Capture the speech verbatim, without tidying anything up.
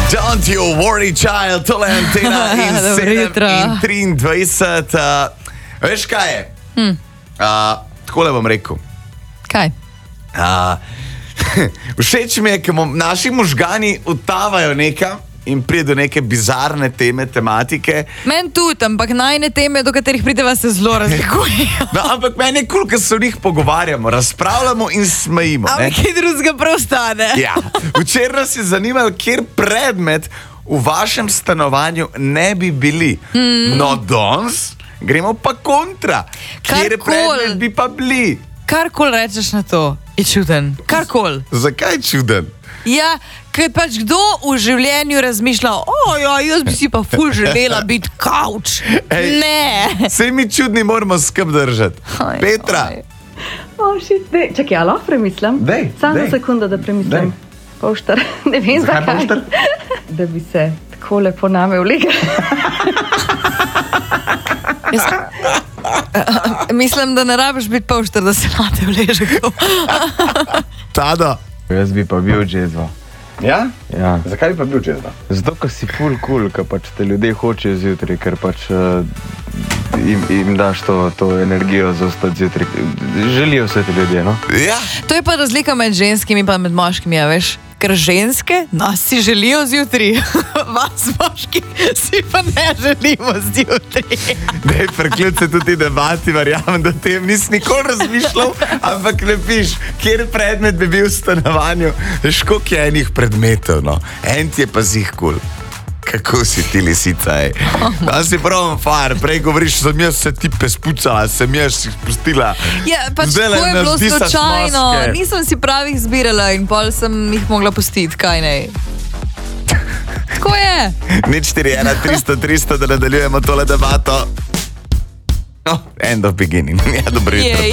Don't you worry, child, tole je Antena in sedem in triindvajset. Uh, veš, kaj je? Hmm. Uh, takole bom rekel. Kaj? Uh, všeč mi je, ker naši možgani utavajo nekam in pride do neke bizarne teme, tematike. Meni tudi, ampak najne teme, do katerih prideva, se zelo razlikujejo. No, ampak meni je kul, cool, ker se o njih pogovarjamo, razpravljamo in smejimo. Ampak kaj drugega prav stane. Ja. Včeraj nas je zanimalo, kjer predmet v vašem stanovanju ne bi bili. Hmm. No, danes gremo pa kontra. Kjer predmet bi pa bili? Karkoli rečeš na to, je čuden. Karkoli. Zakaj čuden? Ja, ker pač kdo v življenju razmišlja, o ja, jaz bi si pa ful želela biti kavč. Ne. Sej mi čudni moramo skrb držati. Oj, Petra. Oj. Oh, shit, dej. Čakaj, ja, lahko premislim? Dej, Samo dej. sekunda, da premislim. Dej. Poštar, ne vem zakaj. Zakaj poštar? Da bi se tako lepo name vlegal. Jaz, mislim, da ne rabiš biti poštar, da se na te vleže. Tado. Jaz bi pa bil džezva. Ja? Ja. Zakaj bi pa bil džezva? Zato, ker si ful cool, ker pač te ljudje hočejo zjutraj, ker pač uh, jim, jim daš to, to energijo za ostati zjutraj. Želijo vse te ljudje, no? Ja. To je pa razlika med ženskimi in med moškimi, ja, veš? Ker ženske nas si želijo zjutraj, vas moški si pa ne želimo zjutraj. Dej, preklic se tudi debati, verjamem, da tem nisi nikoli razmišljal, ampak ne piš, kjer predmet bi bil v stanovanju. Veš, koliko je enih predmetov, no. En ti je pa zih kul. Kako si ti lisica, ej. Da si prav far, prej govoriš, sem jaz se tipe spucala, sem jaz si spustila. Ja, pač Zdajle tako je nas bilo disaš slučajno, maske. nisem si pravih zbirala in pol sem jih mogla pustiti, kaj ne. Tako je. Nič štiri ena tristo tristo, da nadaljujemo tole debato. No, end of beginning. Ja, dobro jutro.